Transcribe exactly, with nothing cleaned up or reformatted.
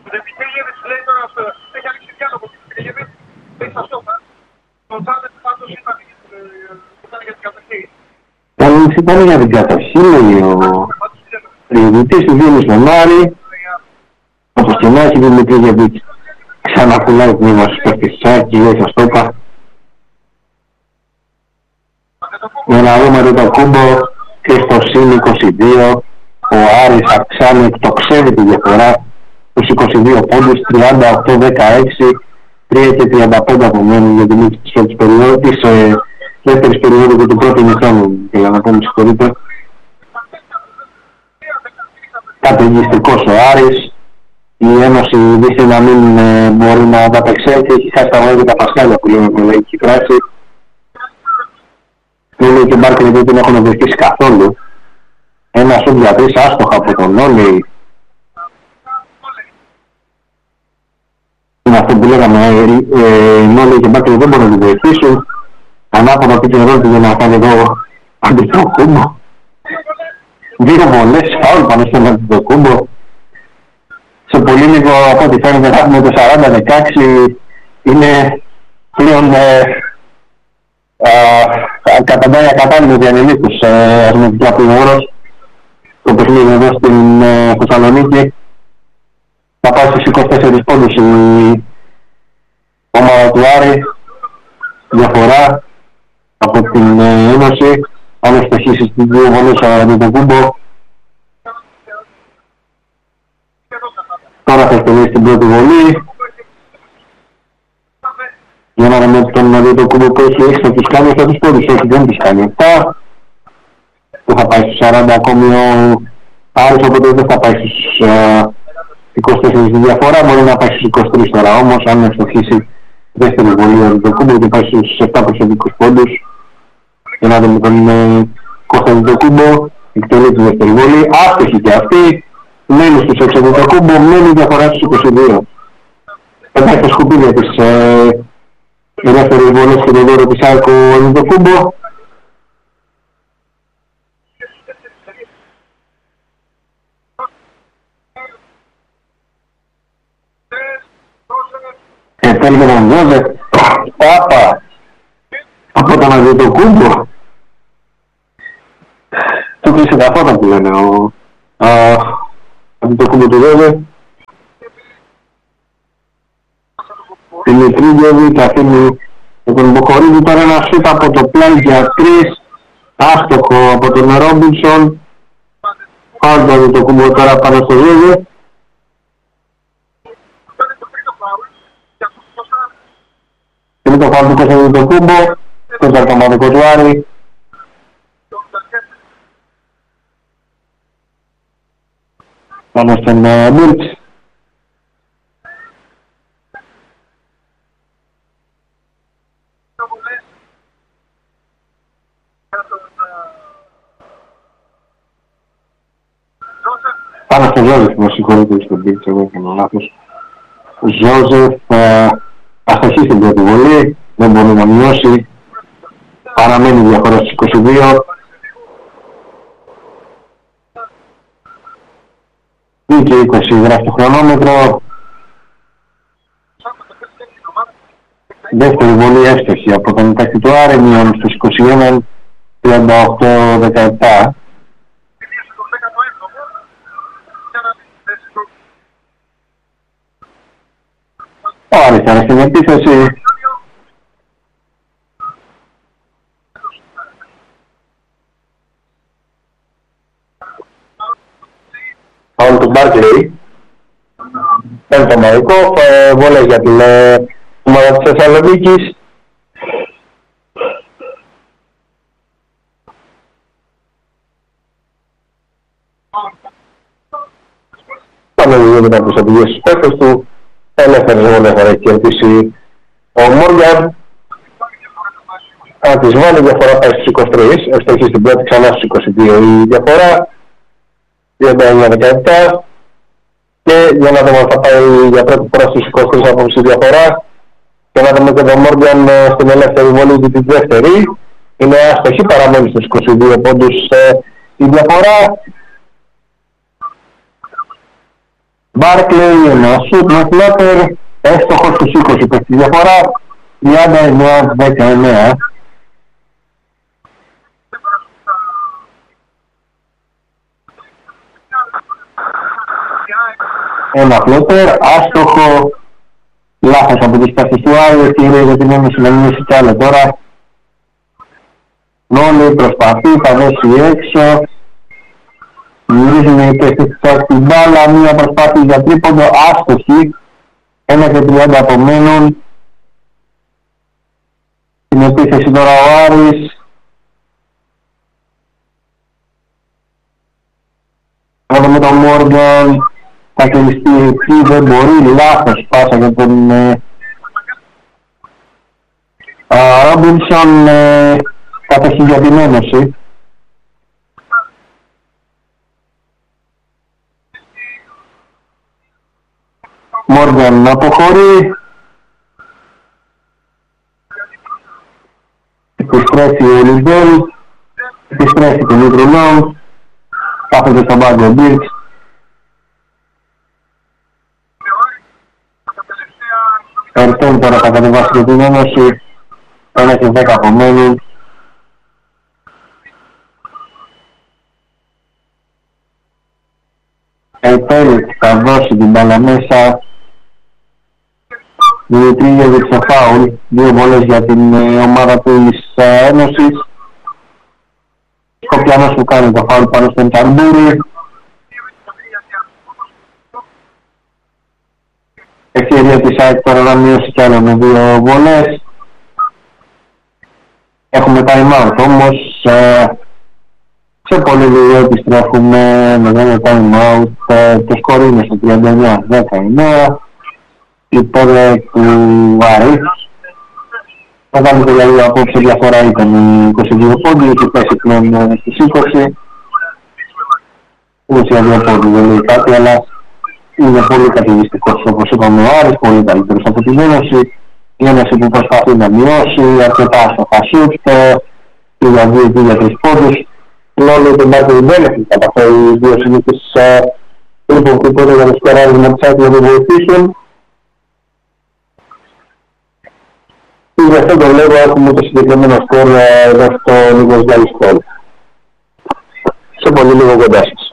Πάλι ήταν για την κατοχή, λέει ο διαιτητής του δίνει στον Άρη. Όπως και να έχει Δημητρή Γεβίτς, ξαναπουλάει πνεύμα στους παίκτες της Άκη, λέει στο Στόπα. Για να δούμε το Κούμπο και στο συν είκοσι δύο, ο Άρης αυξάνει, εκτοξεύει τη διαφορά στους είκοσι δύο πόντους, τριάντα οκτώ δεκαέξι, τρία και τριάντα πέντε απομένουν για την λήξη της πρώτης περίοδου, της ε, δεύτερης περίοδου και του πρώτου ημιχρόνου, για να πούμε συγχωρείτε. Καταιγιστικός ο Άρης, η Ένωση δείχνει να μην ε, μπορεί να ανταπεξέλθει, έχει χάσει τα βόλια και τα πασχάλια που λέμε με λαϊκή φράση. Όλοι και ο Μπάρκερ δεν την έχουν βοηθήσει καθόλου. Ένα σουτ για τρεις άστοχα από τον Όλη. Είναι αυτό που λέγαμε, οι Όλη και ο Μπάρκερ δεν μπορούν να την βοηθήσουν. Ανάποδα πήγε εδώ και για να κάνει εδώ Αντιτοκούμπο. Δύο βολές φάουλ πάνω στον Αντιτοκούμπο. Σε πολύ λίγο από ό,τι φαίνεται με το σαράντα δεκαέξι είναι πλέον καταντάει ακατάλληλο διανεμίκους αρνητικά πληγόρος. Το παιχνίδι εδώ στην Θεσσαλονίκη θα πάει στους είκοσι τέσσερις πόντους η ομάδα του Άρη. Διαφορά από την Ένωση, αν ευστοχίσει στις δύο βολές ο Αντιτοκούμπο. Τώρα θα εκτελέσει την πρώτη βολή. Για να δούμε τον Αντιτοκούμπο που έχει έξω τους κάνει, θα τους πόντους, όχι δεν τις κάνει επτά. Που θα πάει στους σαράντα ακόμη ο Άρης, οπότε δεν θα πάει στους uh, είκοσι τέσσερα τη διαφορά, μπορεί να πάει στους είκοσι τρία τώρα όμως, αν ευστοχίσει δεύτερη βολή ο Αντιτοκούμπο και πάει στους επτά προσωπικούς πόντους. Για να δούμε τον Κώστα Αντιτοκούμπο, εκτελεί τη δεύτερη βολή, άστοχη και αυτή, μένει στους έξω Αντιτοκούμπο, μένει διαφορά στους είκοσι δύο. Πετάει τα σκουπίδια της ε, ελεύθερης βολές και τον δώρο της Άρκο Αντιτοκούμπο. Και θέλει και τον Ζώζεφ, πάπα, από τον Αντιτοκούμπο. Του κλείσε τα φώτα που λένε ο Αντιτοκούμπο του Ζώζεφ. Δημητρή Γεβίτς αφήνει τον Μποκορίδη, τώρα ένα σούτ από το πλάι για τρεις, άστοχο από τον Ρόμπινσον. Πάλι το Αντιτοκούμπο τώρα πάνω στο Ζώζεφ. Είναι το φάουλ του Κώστα Αντιτοκούμπο, το ταρτωματικό του Άρη. Πάνω στον Μούρτς. Πάνω στον Ζώζεφ, με συγχωρείτε στον Μπίρτς, εγώ έκανα λάθος. Ζώζεφ αστοχή στην πρώτη βολή, δεν μπορεί να μειώσει. Παραμένει διαφορά στις είκοσι δύο. Και είκοσι γράφει το χρονόμετρο. Δεύτερη βολή εύστοχη από τον παίκτη του Άρη, μειώνει στους είκοσι ένα, τριάντα οκτώ δεκαεπτά. Ο Άρης θα είναι στην επίθεση. Φάουλ του Μπάρκλεϊ. Πέμπτο μαϊκό, βόλες για την ομάδα της Θεσσαλονίκης. Πάμε λίγο μετά από τις απειλές στους παίκτες του. Ελεύθερες βόλες θα έχει κερδίσει ο Μόργαν. Αν τις βάλει, η διαφορά πάει στους είκοσι τρία. Ευστοχή στην πρώτη, ξανά στους είκοσι δύο η διαφορά. τριάντα εννιά δεκαεπτά. Και για να δούμε αν θα πάει για πρώτη φορά στους είκοσι τρία από τη διαφορά. Και να δούμε και τον Μόργαν στην ελεύθερη βολή για τη δεύτερη. Είναι άστοχη, παραμένει στους είκοσι δύο πόντους ε, η διαφορά. Μπάρκλεϊ, ένα σουτ με φλότερ, έστοχο στους είκοσι, παίρνει διαφορά, τριάντα εννέα δεκαεννέα. Ένα φλότερ, άστοχο, λάθος από τις παστές του Άρη, ευκαιρία για την έμεση να μείνει κι άλλο τώρα. Νόλι προσπαθεί, θα δώσει έξω. Μυρίζουν οι παίκτες στην μπάλα, μία προσπάθεια για τρίποντο, άστοχη. ένα και τριάντα απομένουν. Στην επίθεση τώρα ο Άρης. Εδώ με τον Μόργαν θα κερδιστεί εκεί, δεν μπορεί, λάθος πάσα για τον ε, Ρόμπινσον, ε, κατοχή για την Ένωση. Μόργαν αποχωρεί. Επιστρέφει ο Λιζέλ. Επιστρέφει τον Ιδρυλόν. Κάθεται στον πάγκο ο Μπίρξ. Ερτών τώρα θα κατεβάσει και την Ένωση. Ένα και δέκα απομένουν. Ερτών θα δώσει την μπάλα μέσα. Δημητρίγεβιτς στο φάουλ. Δύο βολές για την ομάδα της Ένωσης. Σκοπιανός που κάνει το φάουλ πάνω στον Τσαρμπούρη. Ευκαιρία της ΑΕΚ τώρα να μειώσει κι άλλο με δύο βολές. Έχουμε time out όμως. Ε, σε πολύ λίγο επιστρέφουμε με ένα time out. Ε, το σκορ είναι στο τριάντα εννέα δεκαεννέα. Υπέρ του Άρη. Μεγάλη δηλαδή απόψε διαφορά ήταν οι είκοσι δύο πόντοι, έχει πέσει πλέον στις είκοσι. είκοσι δύο πόντοι δεν λέει κάτι, αλλά είναι πολύ κατηγιστικός όπως είπαμε ο Άρης, πολύ καλύτερος από την Ένωση. Η Ένωση που προσπαθεί να μειώσει αρκετά στο φασούτ και για δύο και για τρεις πόντους. Μόνο τον Μάρτιν Μπέλεφη καταφέρει δύο συνήθεις τρίπον που πόνοι για να σκοράρουν με τις άκρες να βοηθήσουν. Και γι' αυτό το λόγο έχουμε το συγκεκριμένο σκορ εδώ στο Νίκος Γκάλης Σκορ. Σε πολύ λίγο κοντά σας.